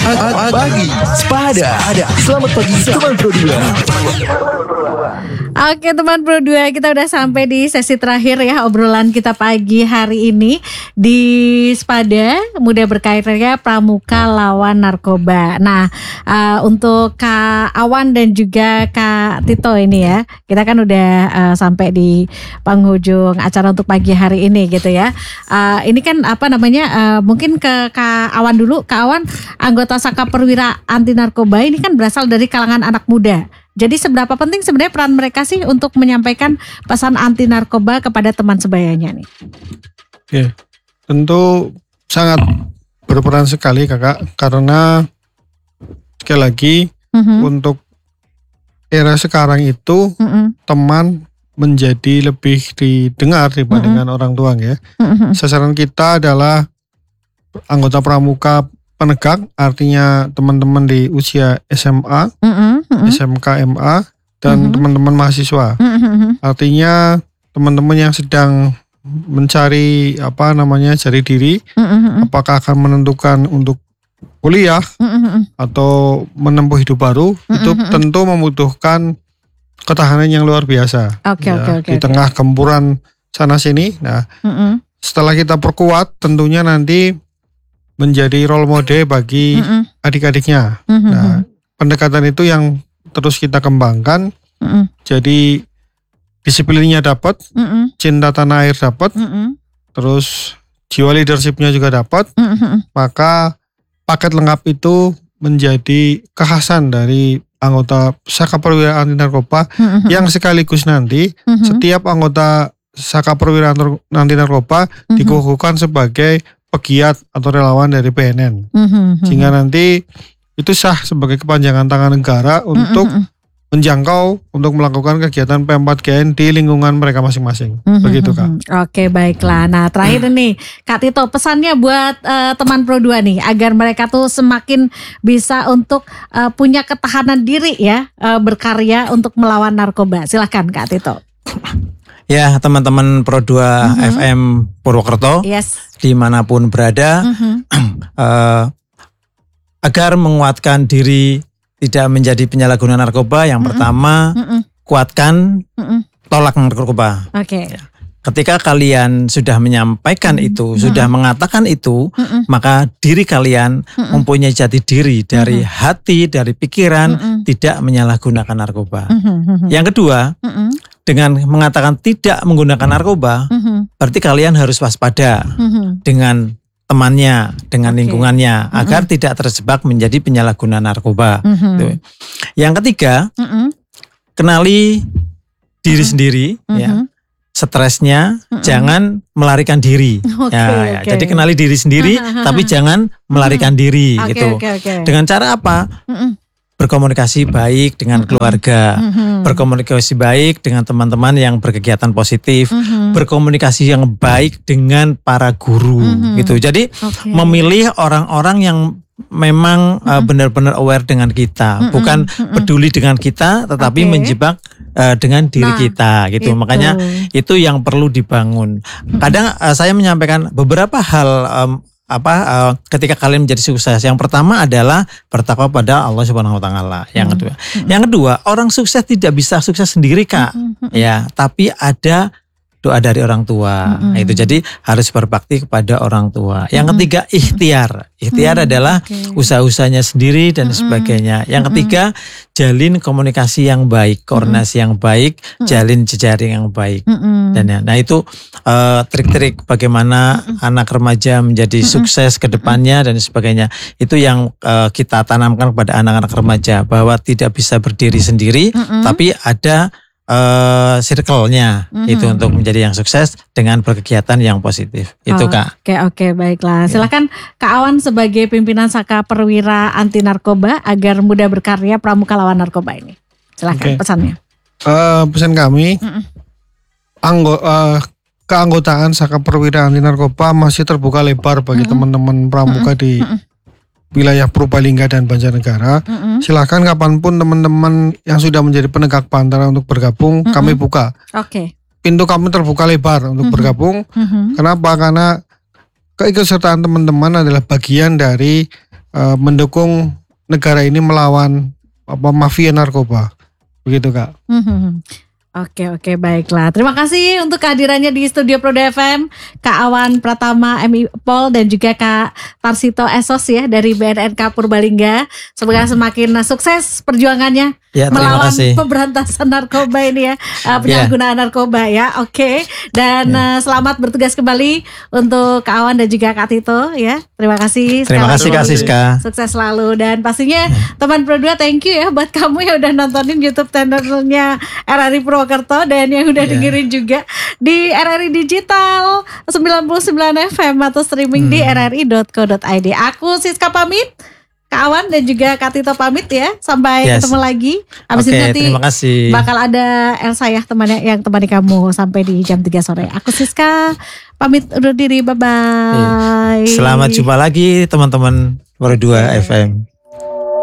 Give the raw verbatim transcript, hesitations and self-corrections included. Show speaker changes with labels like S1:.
S1: Pagi Sepada. Selamat pagi teman Pro dua.
S2: Oke teman Pro dua, kita udah sampai di sesi terakhir ya obrolan kita pagi hari ini di Sepada Muda Berkarya Pramuka Lawan Narkoba. Nah uh, untuk Kak Awan dan juga Kak Tito ini ya, kita kan udah uh, sampai di penghujung acara untuk pagi hari ini gitu ya. Uh, ini kan apa namanya, uh, mungkin ke Kak Awan dulu. Kak Awan, anggota Saka Perwira Anti Narkoba ini kan berasal dari kalangan anak muda. Jadi seberapa penting sebenarnya peran mereka sih untuk menyampaikan pesan anti narkoba kepada teman sebayanya nih?
S3: Oke, tentu sangat berperan sekali kakak, karena sekali lagi mm-hmm. untuk era sekarang itu mm-hmm. teman menjadi lebih didengar dibandingkan mm-hmm. orang tua ya. Mm-hmm. Sasaran kita adalah anggota pramuka penegak, artinya teman-teman di usia S M A, mm-hmm. S M K, M A, dan mm-hmm. teman-teman mahasiswa. Mm-hmm. Artinya teman-teman yang sedang mencari apa namanya cari diri, mm-hmm. apakah akan menentukan untuk kuliah mm-hmm. atau menempuh hidup baru, mm-hmm. itu tentu membutuhkan ketahanan yang luar biasa.
S2: Okay,
S3: ya,
S2: okay, okay,
S3: di tengah okay. gempuran sana sini. Nah, mm-hmm. setelah kita perkuat, tentunya nanti menjadi role model bagi mm-hmm. adik-adiknya. Mm-hmm. Nah, pendekatan itu yang terus kita kembangkan. Mm-hmm. Jadi disiplinnya dapat, mm-hmm. cinta tanah air dapat, mm-hmm. terus jiwa leadershipnya juga dapat. Mm-hmm. Maka paket lengkap itu menjadi kekhasan dari anggota Saka Perwira Anti Narkoba, mm-hmm. yang sekaligus nanti mm-hmm. setiap anggota Saka Perwira Anti Narkoba mm-hmm. dikukuhkan sebagai pegiat atau relawan dari P N N, mm-hmm. sehingga nanti itu sah sebagai kepanjangan tangan negara untuk mm-hmm. menjangkau untuk melakukan kegiatan P empat K N di lingkungan mereka masing-masing. Mm-hmm. Begitu Kak.
S2: Oke baiklah. Nah terakhir nih Kak Tito, pesannya buat uh, teman Pro dua nih agar mereka tuh semakin bisa untuk uh, punya ketahanan diri ya, uh, berkarya untuk melawan narkoba. Silahkan Kak Tito.
S4: Ya teman-teman Pro dua mm-hmm. F M Purwokerto, yes. dimanapun berada, mm-hmm. uh, agar menguatkan diri tidak menjadi penyalahguna narkoba, yang mm-hmm. pertama mm-hmm. kuatkan mm-hmm. tolak narkoba. Oke. Okay. Ya. Ketika kalian sudah menyampaikan mm-hmm. itu, sudah mm-hmm. mengatakan itu, mm-hmm. maka diri kalian mm-hmm. mempunyai jati diri dari mm-hmm. hati, dari pikiran, mm-hmm. tidak menyalahgunakan narkoba. Mm-hmm. Yang kedua, mm-hmm. dengan mengatakan tidak menggunakan narkoba, mm-hmm. berarti kalian harus waspada mm-hmm. dengan temannya, dengan okay. lingkungannya, mm-hmm. agar tidak terjebak menjadi penyalahguna narkoba. Mm-hmm. Yang ketiga, mm-hmm. kenali diri mm-hmm. sendiri, mm-hmm. ya. Stresnya mm-hmm. jangan melarikan diri. Okay, ya, ya. Okay. Jadi kenali diri sendiri, uh-huh. tapi jangan melarikan mm-hmm. diri. Okay, gitu. Okay, okay. Dengan cara apa? Mm-hmm. Berkomunikasi baik dengan keluarga, mm-hmm. berkomunikasi baik dengan teman-teman yang berkegiatan positif, mm-hmm. berkomunikasi yang baik dengan para guru, mm-hmm. gitu. Jadi okay. memilih orang-orang yang memang mm-hmm. uh, benar-benar aware dengan kita, mm-hmm. bukan mm-hmm. peduli dengan kita, tetapi okay. menjebak uh, dengan diri nah, kita, gitu. Itu. Makanya itu yang perlu dibangun. Kadang uh, saya menyampaikan beberapa hal. Um, apa uh, ketika kalian menjadi sukses, yang pertama adalah bertakwa pada Allah Subhanahu wa taala. Yang kedua, mm-hmm. yang kedua, orang sukses tidak bisa sukses sendiri Kak. Mm-hmm. Ya, tapi ada doa dari orang tua. Mm-hmm. Itu jadi harus berbakti kepada orang tua. Yang mm-hmm. ketiga, ikhtiar. Ikhtiar mm-hmm. adalah okay. usaha-usahanya sendiri dan mm-hmm. sebagainya. Yang ketiga, jalin komunikasi yang baik, koordinasi mm-hmm. yang baik, mm-hmm. jalin jejaring yang baik. Mm-hmm. Dan ya, nah itu uh, trik-trik bagaimana mm-hmm. anak remaja menjadi mm-hmm. sukses ke depannya dan sebagainya. Itu yang uh, kita tanamkan kepada anak-anak remaja, bahwa tidak bisa berdiri sendiri, mm-hmm. tapi ada Uh, circle-nya mm-hmm. itu untuk menjadi yang sukses dengan berkegiatan yang positif. Itu oh, Kak.
S2: Oke oke baiklah. Silakan Kak Awan sebagai pimpinan Saka Perwira Anti Narkoba agar muda berkarya pramuka lawan narkoba ini. Silakan okay. pesannya.
S3: Uh, pesan kami mm-hmm. anggo, uh, keanggotaan Saka Perwira Anti Narkoba masih terbuka lebar bagi mm-hmm. teman-teman pramuka mm-hmm. di mm-hmm. wilayah Purbalingga dan Banjarnegara. Mm-hmm. Silakan kapanpun teman-teman yang sudah menjadi penegak pantera untuk bergabung, mm-hmm. kami buka. Oke. Okay. Pintu kami terbuka lebar untuk mm-hmm. bergabung. Mm-hmm. Kenapa? Karena keikutsertaan teman-teman adalah bagian dari uh, mendukung negara ini melawan apa mafia narkoba. Begitu Kak.
S2: Hmm. Oke oke baiklah. Terima kasih untuk kehadirannya di studio Proda F M Kak Awan Pratama M I Pol dan juga Kak Tarsito Esos ya dari B N N K Purbalingga. Semoga semakin sukses perjuangannya
S4: ya,
S2: melawan
S4: kasih.
S2: pemberantasan narkoba ini ya, uh, penyalahgunaan ya. narkoba ya. Oke. Dan ya. uh, selamat bertugas kembali untuk Kak Awan dan juga Kak Tito ya. Terima kasih.
S4: Terima kasih Kak Siska.
S2: Sukses selalu dan pastinya ya. teman Pro dua thank you ya buat kamu yang udah nontonin YouTube channelnya R R I Purwokerto dan yang udah yeah. dengerin juga di R R I Digital sembilan puluh sembilan F M atau streaming hmm. di r r i dot co dot i d. Aku Siska pamit, Kak Awan dan juga Kak Tito pamit ya. Sampai yes. ketemu lagi. Habis
S4: okay,
S2: ini nanti
S4: terima kasih.
S2: bakal ada Elsa ya temannya yang temani kamu sampai di jam tiga sore. Aku Siska pamit undur diri. Bye bye.
S4: Selamat jumpa lagi teman-teman Pro dua F M.